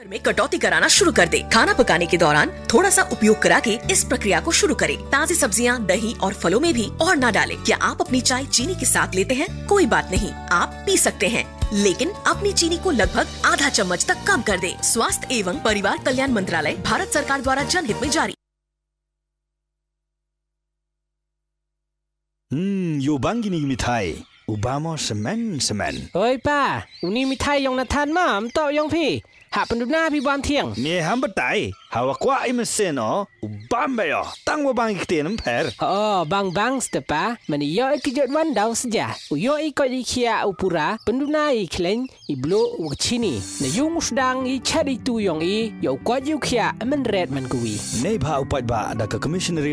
में कटौती कराना शुरू कर दे। खाना पकाने के दौरान थोड़ा सा उपयोग करा के इस प्रक्रिया को शुरू करें। ताज़ी सब्जियां, दही और फलों में भी और ना डालें। क्या आप अपनी चाय चीनी के साथ लेते हैं? कोई बात नहीं, आप पी सकते हैं, लेकिन अपनी चीनी को लगभग आधा चम्मच तक कम कर दें। स्वास्थ्य एवं परिवार कल्याण मंत्रालय, भारत सरकार द्वारा जनहित में जारी। Yo bang gini mitai. Ubama semen. Oi pa, uni mitai yang natan mam tok yang pi. Hak penduduk pi buan tiang. Ni hamba tai. Hawa kwa imesen o. Ubamba yo. Tang wa bang ikte namper. Oh, bang stepa. Mani yo ikijot wan daw saja. Uyo ikot ikia upura. Penduduk iklen iblo wakchini. Na yung usdang i cari tu yang i. Yo kot ikia menret man kuwi. Nei ba upat ba ada ke commissioner